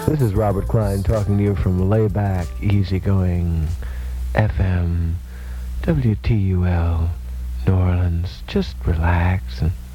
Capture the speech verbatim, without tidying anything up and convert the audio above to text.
This is Robert Klein talking to you from layback, easygoing F M, W T U L, New Orleans. Just relax and